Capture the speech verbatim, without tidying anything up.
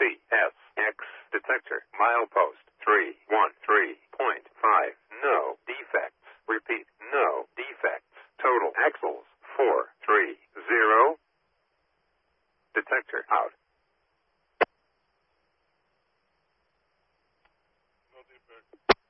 C S X detector milepost three one three point five. No defects. Repeat, no defects. Total axles four three zero. Detector out. No defects.